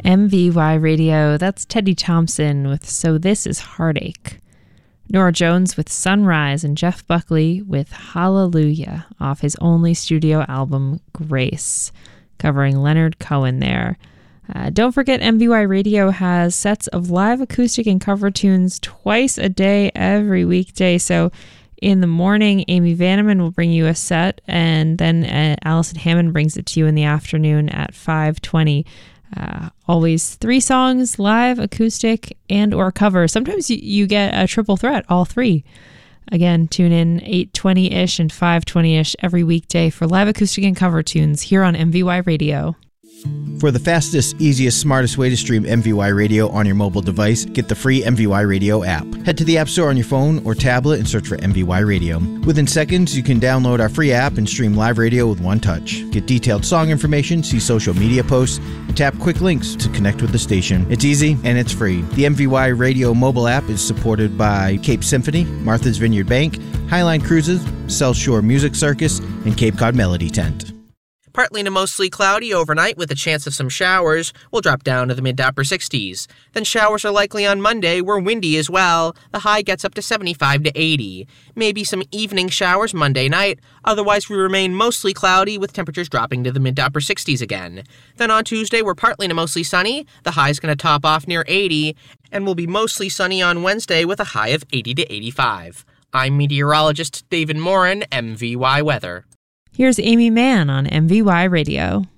MVY Radio, that's Teddy Thompson with So This Is Heartache. Nora Jones with Sunrise, and Jeff Buckley with Hallelujah off his only studio album, Grace, covering Leonard Cohen there. Don't forget, MVY Radio has sets of live acoustic and cover tunes twice a day, every weekday. So in the morning, Amy Vanneman will bring you a set, and then Allison Hammond brings it to you in the afternoon at 5:20. Always 3 songs, live, acoustic, and or cover. Sometimes you get a triple threat, all 3. Again, tune in 8:20-ish and 5:20-ish every weekday for live acoustic and cover tunes here on MVY Radio. For the fastest, easiest, smartest way to stream MVY Radio on your mobile device, get the free MVY Radio app. Head to the App Store on your phone or tablet and search for MVY Radio. Within seconds, you can download our free app and stream live radio with one touch. Get detailed song information, see social media posts, and tap quick links to connect with the station. It's easy and it's free. The MVY Radio mobile app is supported by Cape Symphony, Martha's Vineyard Bank, Highline Cruises, South Shore Music Circus, and Cape Cod Melody Tent. Partly to mostly cloudy overnight with a chance of some showers. We'll drop down to the mid to upper 60s. Then showers are likely on Monday. We're windy as well. The high gets up to 75 to 80. Maybe some evening showers Monday night. Otherwise, we remain mostly cloudy with temperatures dropping to the mid to upper 60s again. Then on Tuesday, we're partly to mostly sunny. The high's going to top off near 80. And we'll be mostly sunny on Wednesday with a high of 80 to 85. I'm meteorologist David Morin, MVY Weather. Here's Amy Mann on MVY Radio.